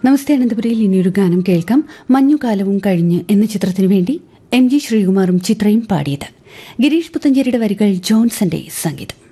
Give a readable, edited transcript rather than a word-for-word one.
നമസ്തേ അനന്തപുരിയിൽ ഇനിയൊരു ഗാനം കേൾക്കാം. മഞ്ഞുകാലവും കഴിഞ്ഞ് എന്ന ചിത്രത്തിനു വേണ്ടി എം ജി ശ്രീകുമാറും ചിത്രയും പാടിയത്. ഗിരീഷ് പുത്തഞ്ചേരിയുടെ വരികൾ, ജോൺസന്റെ സംഗീതം.